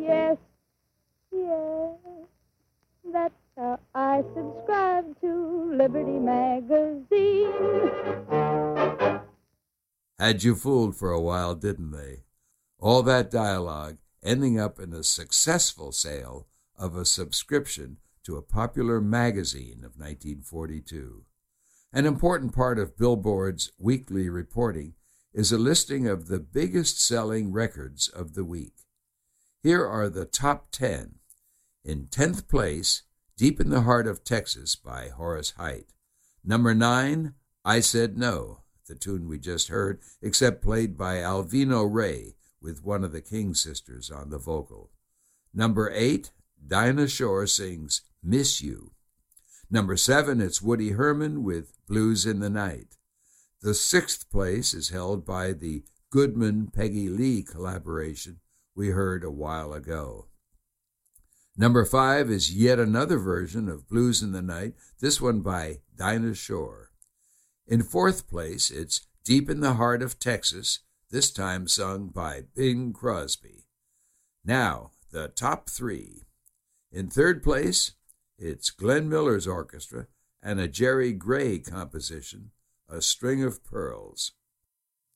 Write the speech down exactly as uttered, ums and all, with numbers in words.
Yes, yes, that's how I subscribe to Liberty Magazine. Had you fooled for a while, didn't they? All that dialogue ending up in a successful sale of a subscription to a popular magazine of nineteen forty-two. An important part of Billboard's weekly reporting is a listing of the biggest-selling records of the week. Here are the top ten. In tenth place, Deep in the Heart of Texas by Horace Heidt. Number nine, I Said No, the tune we just heard, except played by Alvino Ray with one of the King sisters on the vocal. Number eight, Dinah Shore sings Miss You. Number seven, it's Woody Herman with Blues in the Night. The sixth place is held by the Goodman-Peggy Lee collaboration we heard a while ago. Number five is yet another version of Blues in the Night, this one by Dinah Shore. In fourth place, it's Deep in the Heart of Texas, this time sung by Bing Crosby. Now, the top three. In third place, it's Glenn Miller's orchestra and a Jerry Gray composition, A String of Pearls.